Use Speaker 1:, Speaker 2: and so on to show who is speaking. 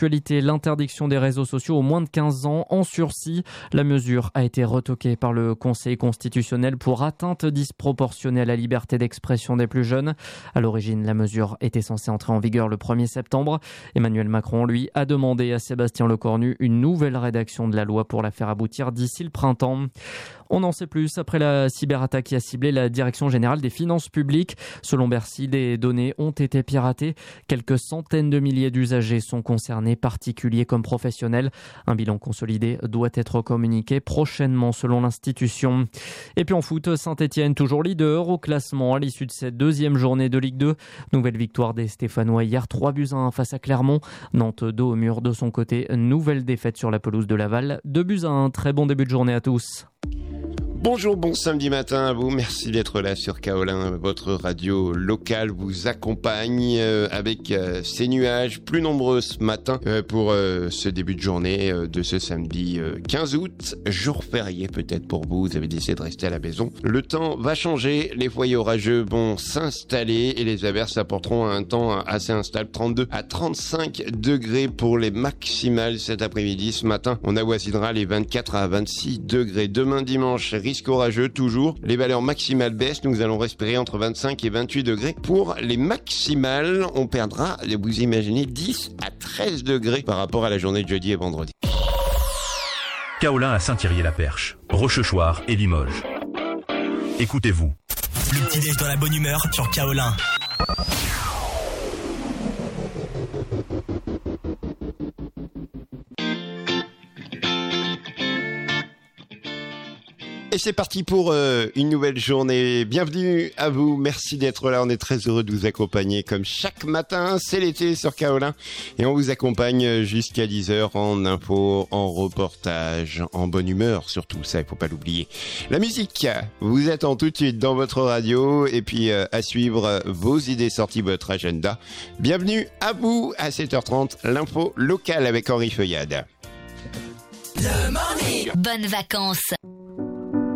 Speaker 1: l'actualité, l'interdiction des réseaux sociaux aux moins de 15 ans en sursis. La mesure a été retoquée par le Conseil constitutionnel pour atteinte disproportionnée à la liberté d'expression des plus jeunes. À l'origine, la mesure était censée entrer en vigueur le 1er septembre. Emmanuel Macron, lui, a demandé à Sébastien Lecornu une nouvelle rédaction de la loi pour la faire aboutir d'ici le printemps. On en sait plus après la cyberattaque qui a ciblé la Direction générale des finances publiques. Selon Bercy, des données ont été piratées. Quelques centaines de milliers d'usagers sont concernés, particuliers comme professionnels. Un bilan consolidé doit être communiqué prochainement selon l'institution. Et puis en foot, Saint-Etienne toujours leader au classement à l'issue de cette deuxième journée de Ligue 2. Nouvelle victoire des Stéphanois hier, 3-1 face à Clermont. Nantes dos au mur de son côté, nouvelle défaite sur la pelouse de Laval. 2-1, très bon début de journée à tous.
Speaker 2: Bonjour, bon samedi matin à vous. Merci d'être là sur Kaolin. Votre radio locale vous accompagne avec ces nuages plus nombreux ce matin pour ce début de journée de ce samedi 15 août. Jour férié peut-être pour vous. Vous avez décidé de rester à la maison. Le temps va changer. Les foyers orageux vont s'installer et les averses apporteront un temps assez instable. 32 à 35 degrés pour les maximales cet après-midi. Ce matin, on avoisinera les 24 à 26 degrés. Demain dimanche, risque orageux toujours. Les valeurs maximales baissent. Nous allons respirer entre 25 et 28 degrés. Pour les maximales, on perdra, vous imaginez, 10 à 13 degrés par rapport à la journée de jeudi et vendredi.
Speaker 3: Kaolin à Saint-Thierry-la-Perche, Rochechouart et Limoges. Écoutez-vous.
Speaker 4: Le petit déj dans la bonne humeur sur Kaolin.
Speaker 2: Et c'est parti pour une nouvelle journée. Bienvenue à vous. Merci d'être là. On est très heureux de vous accompagner comme chaque matin. C'est l'été sur Kaolin. Et on vous accompagne jusqu'à 10h en info, en reportage, en bonne humeur. Surtout ça, il faut pas l'oublier. La musique vous attend tout de suite dans votre radio. Et puis à suivre vos idées sorties, votre agenda. Bienvenue à vous à 7h30. L'info locale avec Henri Feuillade.
Speaker 5: Le morning. Bonnes vacances.